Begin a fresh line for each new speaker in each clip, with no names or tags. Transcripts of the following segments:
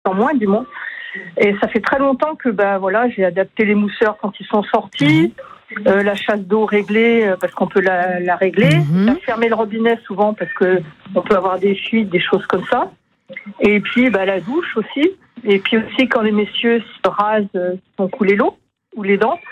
en moins du moins. Et ça fait très longtemps que j'ai adapté les mousseurs quand ils sont sortis, la chasse d'eau réglée parce qu'on peut la régler, fermer le robinet souvent parce que on peut avoir des fuites, des choses comme ça. Et puis la douche aussi. Et puis aussi quand les messieurs se rasent, font couler l'eau ou les dents.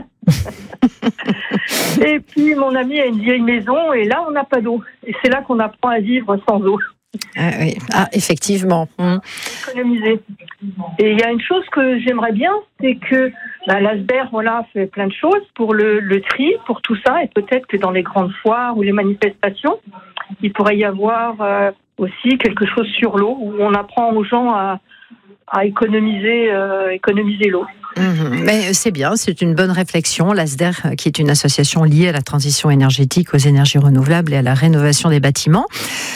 Et puis mon ami a une vieille maison et là on n'a pas d'eau. Et c'est là qu'on apprend à vivre sans eau.
Oui. Effectivement.
Économiser. Et il y a une chose que j'aimerais bien, c'est que l'ASBER fait plein de choses pour le tri, pour tout ça, et peut-être que dans les grandes foires ou les manifestations, il pourrait y avoir aussi quelque chose sur l'eau, où on apprend aux gens à économiser l'eau.
Mais c'est bien, c'est une bonne réflexion. L'ASDER, qui est une association liée à la transition énergétique, aux énergies renouvelables et à la rénovation des bâtiments.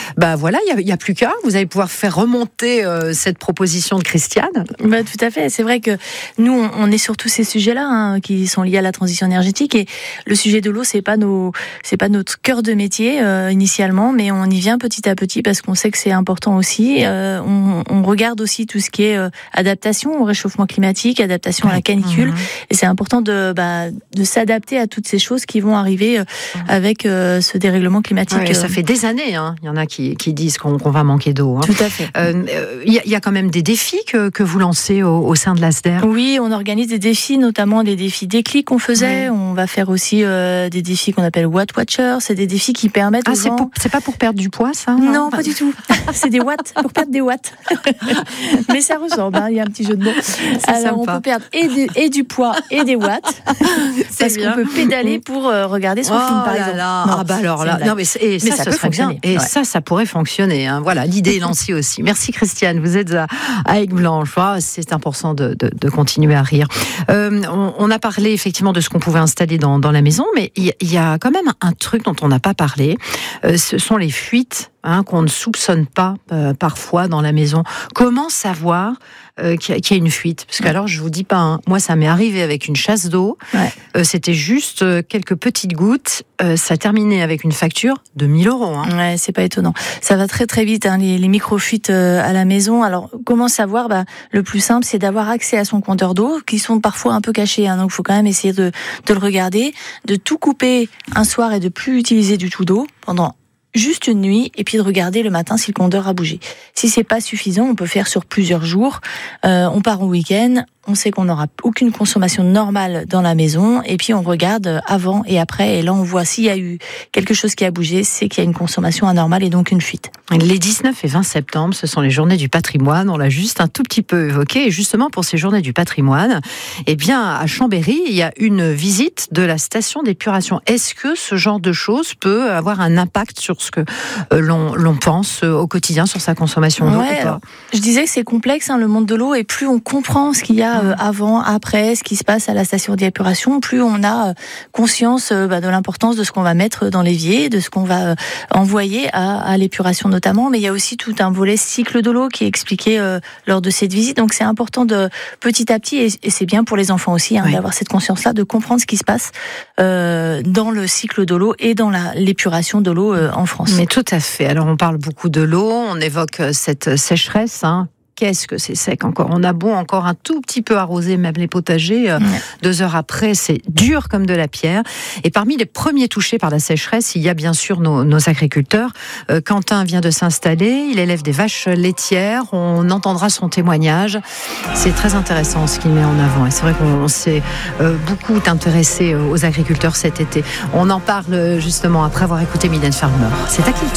Il y a plus qu'à. Vous allez pouvoir faire remonter cette proposition de Christiane.
Tout à fait. C'est vrai que nous, on est sur tous ces sujets-là qui sont liés à la transition énergétique. Et le sujet de l'eau, c'est pas notre cœur de métier initialement, mais on y vient petit à petit parce qu'on sait que c'est important aussi. On regarde aussi tout ce qui est adaptation au réchauffement climatique, adaptation à la canicule, et c'est important de s'adapter à toutes ces choses qui vont arriver avec ce dérèglement climatique.
Ça fait des années, il y en a qui disent qu'on va manquer d'eau.
Tout à fait.
Il y a quand même des défis que vous lancez au sein de l'ASDER.
Oui, on organise des défis, notamment des défis déclics qu'on faisait. On va faire aussi des défis qu'on appelle Watt Watcher. C'est des défis qui permettent aux gens...
C'est pas pour perdre du poids, ça?
Non, pas du tout. C'est des watts, pour perdre des watts. Mais ça ressemble, il y a un petit jeu de mots. Alors, on peut perdre et du poids et des watts. Parce qu'on peut pédaler pour regarder son film, par exemple.
Ça peut fonctionner. Et ça pourrait fonctionner. Voilà, l'idée est lancée aussi. Merci Christiane, vous êtes à Aigues-Blanches. C'est important de continuer à rire. On a parlé effectivement de ce qu'on pouvait installer dans la maison, mais il y a quand même un truc dont on n'a pas parlé. Ce sont les fuites qu'on ne soupçonne pas parfois dans la maison. Comment savoir qu'il y a une fuite? Parce que alors, je vous dis pas, moi ça m'est arrivé avec une chasse d'eau. C'était juste quelques petites gouttes. Ça terminait avec une facture de 1 000 €.
Ouais, c'est pas étonnant. Ça va très très vite, les micro-fuites à la maison. Alors, comment savoir? Le plus simple, c'est d'avoir accès à son compteur d'eau, qui sont parfois un peu cachés. Donc, il faut quand même essayer de le regarder, de tout couper un soir et de plus utiliser du tout d'eau pendant juste une nuit, et puis de regarder le matin si le compteur a bougé. Si c'est pas suffisant, on peut faire sur plusieurs jours. On part au week-end, on sait qu'on n'aura aucune consommation normale dans la maison, et puis on regarde avant et après, et là on voit s'il y a eu quelque chose qui a bougé, c'est qu'il y a une consommation anormale et donc une fuite.
Les 19 et 20 septembre, ce sont les journées du patrimoine, on l'a juste un tout petit peu évoqué, et justement pour ces journées du patrimoine, à Chambéry, il y a une visite de la station d'épuration. Est-ce que ce genre de choses peut avoir un impact sur ce que l'on pense au quotidien, sur sa consommation d'eau ou pas?
Je disais que c'est complexe, le monde de l'eau, et plus on comprend ce qu'il y a avant, après, ce qui se passe à la station d'épuration, plus on a conscience de l'importance de ce qu'on va mettre dans l'évier, de ce qu'on va envoyer à l'épuration notamment. Mais il y a aussi tout un volet cycle de l'eau qui est expliqué lors de cette visite. Donc c'est important de petit à petit, et c'est bien pour les enfants aussi, d'avoir cette conscience-là, de comprendre ce qui se passe dans le cycle de l'eau et dans l'épuration de l'eau en France.
Mais tout à fait. Alors on parle beaucoup de l'eau, on évoque cette sécheresse. Qu'est-ce que c'est sec encore? On a beau encore un tout petit peu arroser même les potagers, 2 heures après, c'est dur comme de la pierre. Et parmi les premiers touchés par la sécheresse, il y a bien sûr nos agriculteurs. Quentin vient de s'installer, il élève des vaches laitières, on entendra son témoignage. C'est très intéressant ce qu'il met en avant. Et c'est vrai qu'on s'est beaucoup intéressé aux agriculteurs cet été. On en parle justement après avoir écouté Mylène Farmer. C'est à qui